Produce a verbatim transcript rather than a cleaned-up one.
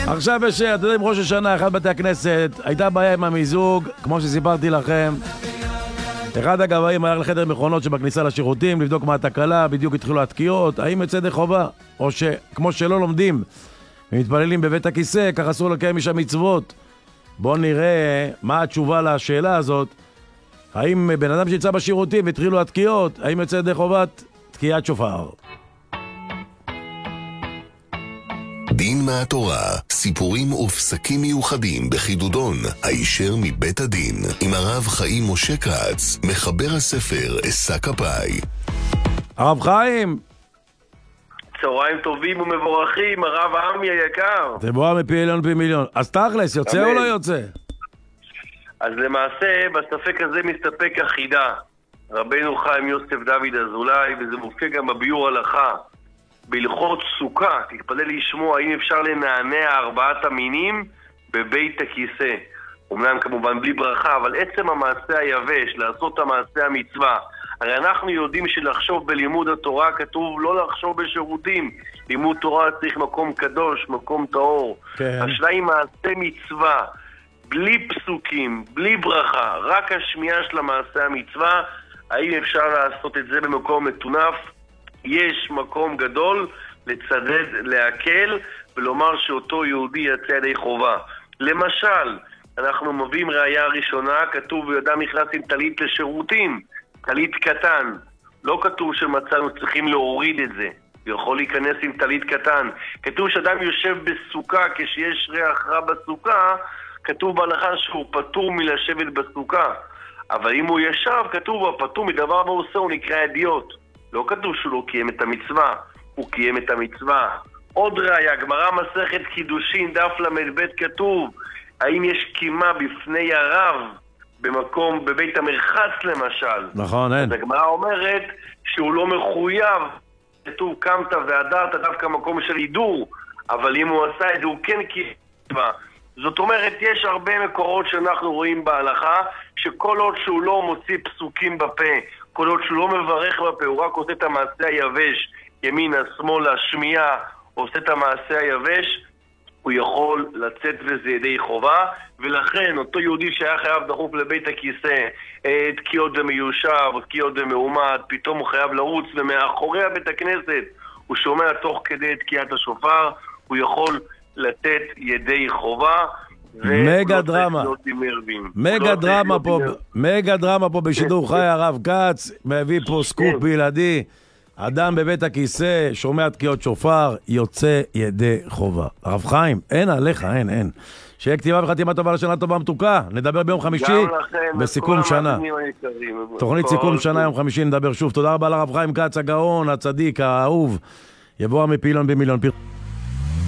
עכשיו יש, אתה יודע, עם ראש השנה, אחד בתי הכנסת, הייתה בעיה עם המיזוג, כמו שסיפרתי לכם. אחד הגבאים הלך לחדר מכונות שבכניסה לשירותים, לבדוק מה התקלה, בדיוק התחילו התקיעות, האם יוצא ידי חובה? או שכמו שלא לומדים ומתפללים בבית הכיסא, כך אסור לקיים משם מצוות. בואו נראה מה התשובה לשאלה הזאת. האם בן אדם שיצא בשירותים והתחילו התקיעות, האם יוצא ידי חובת תקיעת שופר? דין מהתורה, סיפורים ופסקים מיוחדים בחידודון, הישר מבית הדין, עם הרב חיים משה כץ, מחבר הספר עשה כפי. הרב חיים, צהריים טובים ומבורכים, הרב עמי היקר. תבואה מפי עליון פי מיליון. אז תכלס, יוצא או לא יוצא? אז למעשה, בספק הזה מסתפק החידה. רבנו חיים יוסף דוד אזולאי, וזה מופיע גם בביור הלכה. בהלכות סוכה, תתפלל לשמוע האם אפשר לנענע ארבעת המינים בבית הכיסא. אומנם כמובן בלי ברכה, אבל עצם המעשה היבש, לעשות המעשה המצווה. הרי אנחנו יודעים שלחשוב בלימוד התורה כתוב לא לחשוב בשירותים. לימוד תורה צריך מקום קדוש, מקום טהור. כן. השאלה היא מעשה מצווה, בלי פסוקים, בלי ברכה, רק השמיעה של המעשה המצווה. האם אפשר לעשות את זה במקום מטונף? יש מקום גדול לצדד, להקל ולומר שאותו יהודי יצא ידי חובה. למשל, אנחנו מביאים ראיה ראשונה, כתוב וידם נכנס עם טלית לשירותים, טלית קטן. לא כתוב שמצאנו צריכים להוריד את זה, יכול להיכנס עם טלית קטן. כתוב שאדם יושב בסוכה כשיש ריח רע בסוכה, כתוב בהלכה שהוא פטור מלשבת בסוכה. אבל אם הוא ישב, כתוב הפטור מדבר מה עושה, הוא נקרא אידיוט. לא כתוב שהוא לא קיים את המצווה, הוא קיים את המצווה. עוד ראיה, גמרא מסכת קידושין, דף למד ב' כתוב, האם יש קימה בפני הרב במקום, בבית המרחץ למשל? נכון, אין. אז הגמרא אומרת שהוא לא מחויב, כתוב קמת והדרת דווקא מקום של הידור, אבל אם הוא עשה את זה הוא כן קיים. זאת אומרת, יש הרבה מקורות שאנחנו רואים בהלכה, שכל עוד שהוא לא מוציא פסוקים בפה, כל עוד שהוא לא מברך בפה, הוא רק עושה את המעשה היבש, ימינה, שמאלה, שמיעה, עושה את המעשה היבש, הוא יכול לצאת וזה ידי חובה, ולכן אותו יהודי שהיה חייב דחוף לבית הכיסא, תקיעות ומיושב, תקיעות ומעומד, פתאום הוא חייב לרוץ, ומאחורי בית הכנסת הוא שומע תוך כדי תקיעת השופר, הוא יכול לתת ידי חובה. מגה דרמה, מגה דרמה פה, מגה דרמה פה בשידור חי. הרב כץ מביא פה סקופ בלעדי. אדם בבית הכיסא שומע תקיעות שופר, יוצא ידי חובה. הרב חיים, אין עליך, אין, אין. שיהיה כתיבה וחתימה טובה לשנה טובה מתוקה. נדבר ביום חמישי בסיכום שנה, תוכנית סיכום שנה. יום חמישי נדבר שוב. תודה רבה לרב חיים כץ הגאון, הצדיק, האהוב, יבוא מפי עליון פי מיליון.